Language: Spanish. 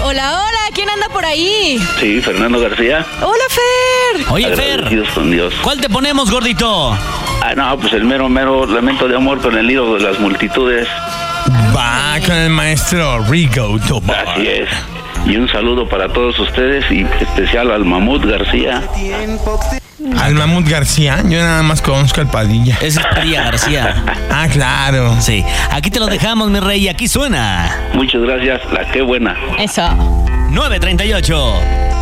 Hola, hola, ¿quién anda por ahí? Sí, Fernando García. Hola, Fer. Oye, Fer, Agradecidos con Dios. ¿cuál te ponemos, gordito? No, pues el mero lamento de amor con el nido de las multitudes. Va con el maestro Rigo Tobar. Así es. Y un saludo para todos ustedes y especial al Mamut García. Al Mamut García, yo nada más conozco al Padilla. Ese es Padilla García. Ah, claro. Sí, aquí te lo dejamos, mi rey, aquí suena. Muchas gracias, la qué buena. Eso. 9:38.